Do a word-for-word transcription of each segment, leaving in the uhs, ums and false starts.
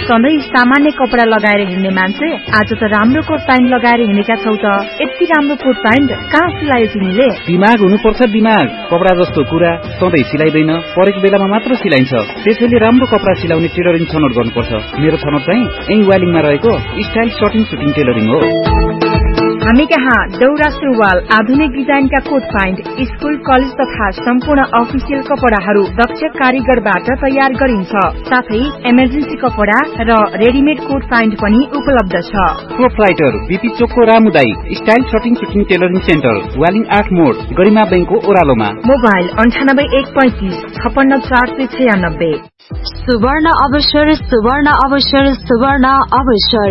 सधैँ सामान्य कपडा लगाएर हिँड्ने मान्छे आज त राम्रो कोट प्यान्ट लगाएर हिँडेका छौ त। यति राम्रो कोट प्यान्ट कहाँ सिलायो तिमीले? दिमाग हुनुपर्छ दिमाग। कपडा जस्तो कुरा सधैँ सिलाइदैन, परेको बेलामा मात्र सिलाइन्छ। त्यसैले राम्रो कपडा सिलाउने टेलरिङ छनौट गर्नुपर्छ। मेरो छनौट चाहिँ यही वालिङमा रहेको स्टाइल सर्टिङ सुटिङ टेलरिङ हो। हामी कहाँ दौरा सुरुवाल, आधुनिक डिजाइनका कोट प्यान्ट, स्कुल कलेज तथा सम्पूर्ण अफिसियल कपडाहरू दक्ष कारीगरबाट तयार गरिन्छ। साथै इमर्जेन्सी कपडा र रेडिमेड कोट प्यान्ट पनि उपलब्ध छ। प्रोप्राइटर बीपी चोकको रामुदाई style shirting shooting tailoring centre, Waling आठ मोड, गरिमा बैंकको ओह्रालोमा। मोबाइल अन्ठानब्बे एक पैंतिस छप्पन्न चार सय छयानब्बे। सुवर्ण अवसर, सुवर्ण अवसर, सुवर्ण अवसर।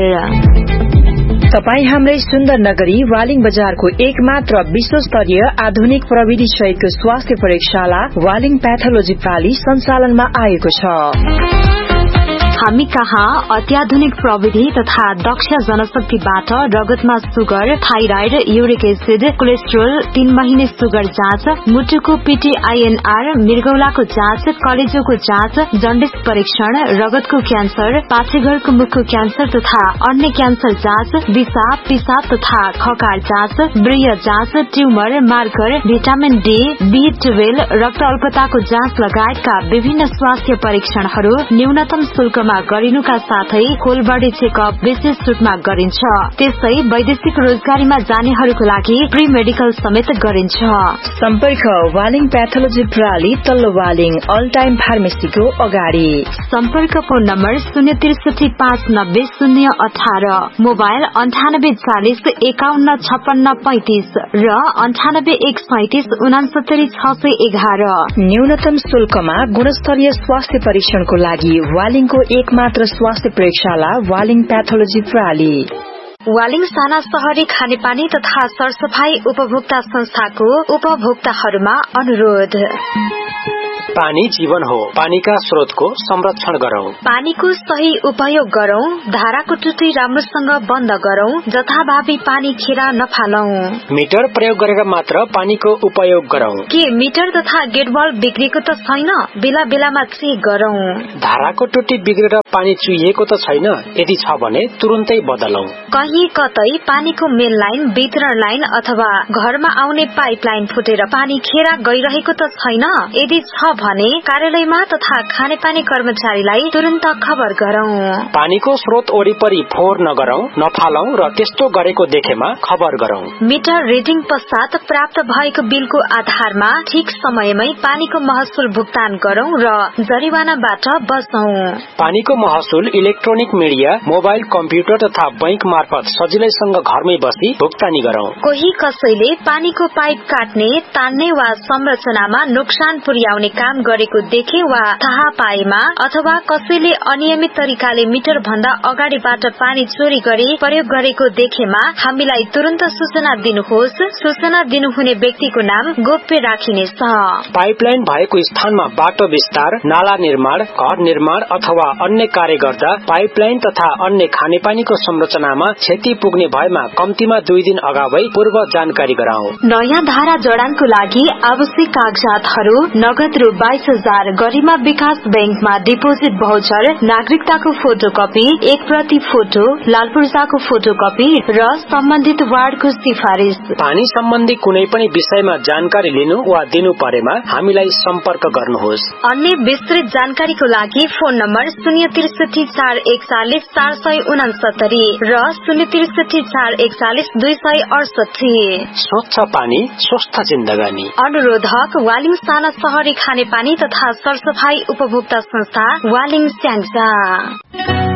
तपाई हाम्रै सुन्दर नगरी वालिङ बजारको एक मात्र विश्वस्तरीय आधुनिक प्रविधि सहितको स्वास्थ्य प्रयोगशाला वालिङ प्याथोलोजी प्राली सञ्चालनमा आएको छ। हामी कहाँ अत्याधुनिक प्रविधि तथा दक्ष जनशक्तिबाट रगतमा sugar, thyroid, uric acid, cholesterol, तीन महिने सुगर जाँच, मुटुको पीटीआईएनआर, मृगौलाको जाँच, कलेजोको जाँच, जन्डिस परीक्षण, रगतको क्यान्सर, पाठेघरको मुखको क्यान्सर तथा अन्य क्यान्सर जाँच, दिशा, पिसाब तथा खकार जाँच, ब्रिय जाँच, tumour, marker, vitamin D, be twelve, रक्त अल्पताको जाँच लगायतका विभिन्न स्वास्थ्य परीक्षणहरू न्यूनतम शुल्कमा गरिनुका साथै होल बडी चेकअप विशेष छुटमा गरिन्छ। त्यसै वैदेशिक रोजगारीमा जानेहरूको लागि प्री मेडिकल समेत गरिन्छ। सम्पर्क वालिङ प्याथोलोजी प्राली, तल्लो वालिङ, अल टाइम फार्मेसीको अगाडि। सम्पर्क फोन नम्बर शून्य त्रिसठी पाँच नब्बे शून्य अठार, मोबाइल अन्ठानब्बे चालिस एकाउन्न छप्पन्न पैंतिस र अन्ठानब्बे एक सैतिस उनासत्तरी छ सय एघार। न्यूनतम शुल्कमा गुणस्तरीय स्वास्थ्य परीक्षणको लागि वालिङको एक मात्र स्वास्थ्य प्रयोगशाला वालिङ प्याथोलोजी प्राली। वालिङ साना शहरी खानेपानी तथा सरसफाई उपभोक्ता संस्थाको उपभोक्ताहरूमा अनुरोध। पानी जीवन हो, पानीका स्रोतको संरक्षण गरौं। पानीको सही उपयोग गरौं, धाराको टुटी राम्रोसँग बन्द गरौं, जथाभावी पानी खेर नफालौं। मिटर प्रयोग गरेर मात्र पानीको उपयोग गरौं। के मिटर तथा गेट बल्ब बिग्रेको त छैन? बेला बेलामा चेक गरौं। धाराको टुटी बिग्रेर पानी चुहिएको त छैन? यदि छ भने तुरुन्तै बदलौं। कहीँ कतै पानीको मेन लाइन, वितरण लाइन अथवा घरमा आउने पाइप लाइन फुटेर पानी खेर गइरहेको त छैन? यदि छ भने कार्यालयमा तथा खानेपानी कर्मचारीलाई तुरन्त खबर गरौं। पानीको स्रोत वरिपरि फोहोर नगरौं, नफालौं र त्यस्तो गरेको देखेमा खबर गरौं। मिटर रिडिङ पश्चात प्राप्त भएको बिलको आधारमा ठीक समयमै पानीको महसुल भुक्तान गरौं र जरिवानाबाट बचौं। पानीको महसुल इलेक्ट्रोनिक मिडिया, मोबाइल, कम्प्युटर तथा बैंक मार्फत सजिलैसँग घरमै बसी भुक्तानी गरौं। कोही कसैले पानीको पाइप काट्ने, तान्ने वा संरचनामा नोक्सान पुर्याउने काम गरेको देखे वा थाहा पाएमा अथवा कसैले अनियमित तरिकाले मिटर भन्दा अगाडिबाट पानी चोरी गरी प्रयोग गरेको देखेमा हामीलाई तुरन्त सूचना दिनुहोस्। सूचना दिनुहुने व्यक्तिको नाम गोप्य राखिनेछ। पाइपलाइन भएको स्थानमा बाटो विस्तार, नाला निर्माण, घर निर्माण अथवा अन्य कार्य गर्दा पाइपलाइन तथा अन्य खानेपानीको संरचनामा क्षति पुग्ने भएमा कम्तीमा दुई दिन अगावै पूर्व जानकारी गराऊ। नयाँ धारा जडानको लागि आवश्यक कागजातहरू नगद रु बाइस हजार, गरिमा विकास बैंकमा डिपोजिट भाउचर, नागरिकताको फोटोकपी, एक प्रति फोटो, लाल पूर्जाको फोटोकपी र सम्बन्धित वार्डको सिफारिश। पानी सम्बन्धी कुनै पनि विषयमा जानकारी लिनु वा दिनु परेमा हामीलाई सम्पर्क गर्नुहोस्। अन्य विस्तृत जानकारीको लागि फोन नम्बर शून्य त्रिसठी चार एकचालिस चार सय उनासत्तरी र शून्य त्रिसठी चार एकचालिस दुई सय अडसठी। स्वच्छ पानी, स्वस्थ जिन्दगानी। अनुरोधक वालिङ साना शहरी खानेपानी तथा सरसफाई उपभोक्ता संस्था वालिङ स्याङ्जा।